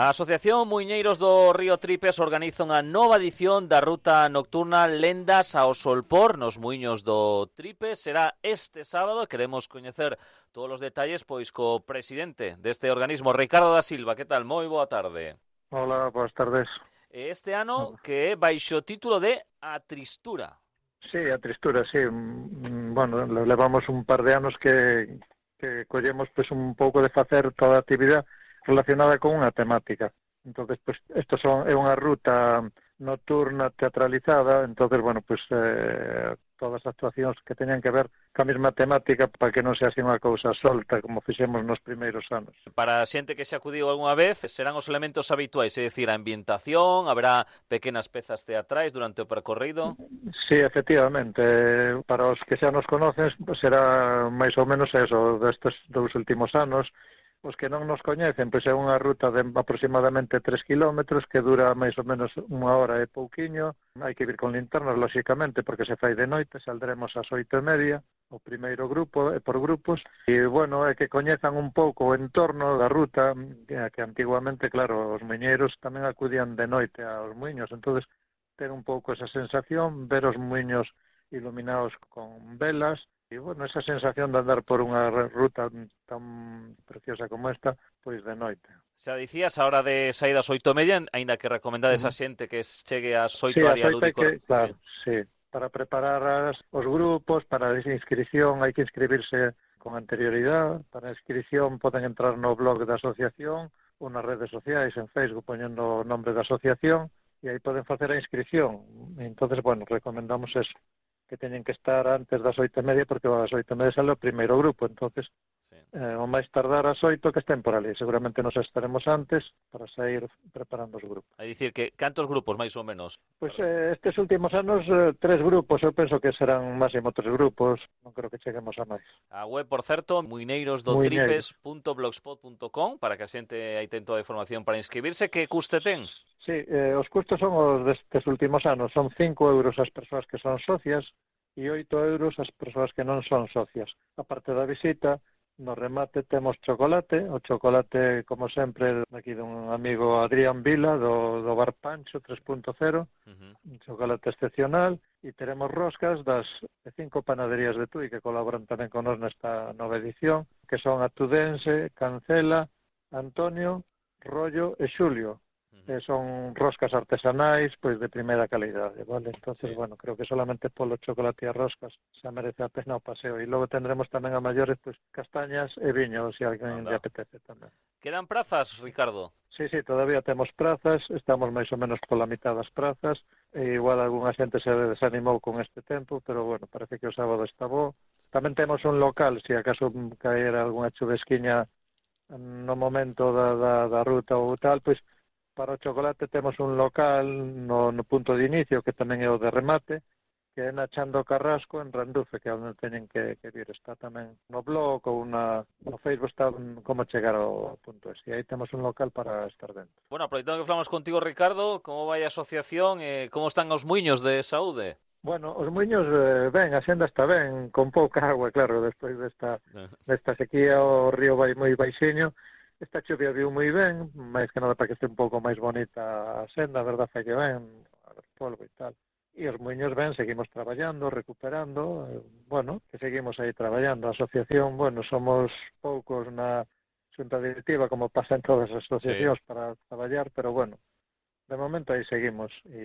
A Asociación Muiñeiros do Río Tripes organiza unha nova edición da ruta nocturna Lendas ao Solpor nos Muiños do Tripes. Será este sábado. Queremos coñecer todos os detalles pois co presidente deste organismo, Ricardo da Silva. Que tal? Moi boa tarde. Hola, boas tardes. Este ano que é baixo o título de A Tristura. Sí, a tristura, sí. Bueno, levamos un par de anos que collemos pues, un pouco de facer toda a actividade relacionada con unha temática. Entonces, pues, é unha ruta nocturna teatralizada, entonces, bueno, pues todas as actuacións que teñan que ver ca mesma temática para que non sea así unha cousa solta como fixemos nos primeiros anos. Para a xente que se acudiu algunha vez, serán os elementos habituais, é dicir, a ambientación, haberá pequenas pezas teatrais durante o percorrido? Sí, efectivamente, para os que xa nos conocen, pues, será máis ou menos eso, destes dous últimos anos. Os que non nos coñecen, pois é unha ruta de aproximadamente 3 kilómetros que dura máis ou menos unha hora e pouquiño. Hai que vir con linternas, lóxicamente, porque se fai de noite, saldremos ás 8:30, o primeiro grupo, por grupos, e, bueno, é que coñezan un pouco o entorno da ruta, que antiguamente, claro, os muiñeiros tamén acudían de noite aos muiños, entonces ter un pouco esa sensación, ver os muiños iluminados con velas, e, bueno, esa sensación de andar por unha ruta tan preciosa como esta, pois de noite. Xa dicías, a hora de sair ás 8:30, aínda que recomendades a xente que chegue ás 8 área lúdico. Claro, sí. Para preparar os grupos, para a inscripción, hai que inscribirse con anterioridade. Para a inscripción poden entrar no blog da asociación ou nas redes sociais, en Facebook, poñendo o nombre da asociación, e aí poden facer a inscripción. Entonces, bueno, recomendamos eso, que teñen que estar antes das 8:30, porque ás 8:30 sale o primeiro grupo, entonces sí. O máis tardar ás 8 que estén por ali. Seguramente nos estaremos antes para sair preparando os grupos. É dicir, que cantos grupos, máis ou menos? Pois estes últimos anos 3 grupos, eu penso que serán máximo 3 grupos, non creo que cheguemos a máis. A web, por certo, muineirosdotripes.blogspot.com, para que a xente aí ten toda a información para inscribirse. Que custe ten? Sí, os custos son os destes últimos anos, son 5 euros as persoas que son socias e 8 euros as persoas que non son socias. A parte da visita, no remate temos chocolate, o chocolate, como sempre, aquí dun amigo Adrián Vila, do Bar Pancho 3.0, un chocolate excepcional, e teremos roscas das 5 panaderías de Tui que colaboran tamén con nos nesta nova edición, que son a Tudense, Cancela, Antonio, Rollo e Xulio. Son roscas artesanais, pois de primeira calidade, vale? Entonces, sí. Bueno, creo que solamente polo chocolate e roscas se merece a pena o paseo. E logo tendremos tamén a maiores, pois, castañas e viño, se alguén lle apetece tamén. Quedan prazas, Ricardo? Sí, todavía temos prazas, estamos máis ou menos pola mitad das prazas, e igual algunha xente se desanimou con este tempo, pero, bueno, parece que o sábado está bo. Tamén temos un local, se acaso caera algunha chuvesquiña no momento da ruta ou tal, pois, para o chocolate temos un local no punto de inicio, que tamén é o de remate, que é na Chando Carrasco, en Randufe, que é onde teñen que vir. Está tamén no blog ou no Facebook, está como chegar ao punto ese. E aí temos un local para estar dentro. Bueno, aproveitando que falamos contigo, Ricardo, como vai a asociación e como están os muiños de saúde? Bueno, os muiños, ben, a xenda está ben, con pouca agua, claro, despois desta sequía o río vai moi baixiño. Esta chuvia viu moi ben, máis que nada para que este un pouco máis bonita a senda, a verdade é que ben, a ver polvo e tal. E os muiños ben, seguimos traballando, recuperando, bueno, que seguimos aí traballando. A asociación, bueno, somos poucos na xunta directiva, como pasa en todas as asociacións, sí, para traballar, pero bueno, de momento aí seguimos.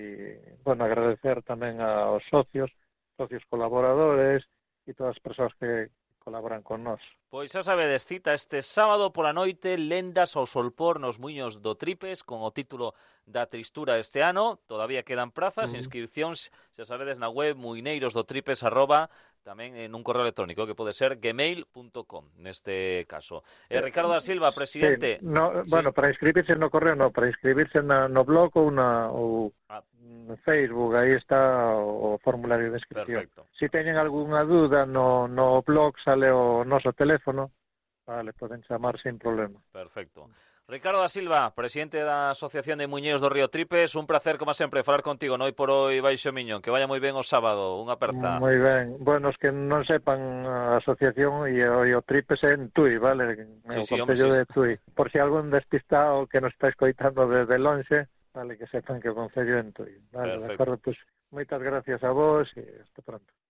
E, bueno, agradecer tamén aos socios colaboradores e todas as persoas que colaboran con nós. Pois xa sabedes, cita este sábado pola noite Lendas ao Solpor nos Muiños do Tripes con o título da Tristura este ano. Todavía quedan prazas, inscripcións, xa sabedes, na web muineirosdotripes@ tamén nun correo electrónico que pode ser gmail.com neste caso. Ricardo da Silva, presidente. Sí, no, sí. Bueno, para inscribirse no correo, no, para inscribirse no blog ou no Facebook, aí está o formulario de inscripción. Perfecto. Si teñen algunha dúda no blog sale o noso teléfono, Vale, poden chamar sin problema. Perfecto. Ricardo da Silva, presidente da Asociación de Muiñeiros do Río Tripes, un placer, como sempre, falar contigo noi por hoy baixo Miñón. Que vaya moi ben o sábado, unha aperta. Moi ben. Bueno, os que non sepan, a asociación e o Tripes é en Tui, vale? Sí, O Concello de Tui. Por si algún despistado que nos está escoitando desde lonxe, vale, que sepan que o Concello é en Tui. Vale, de acordo, pues, moitas gracias a vos e hasta pronto.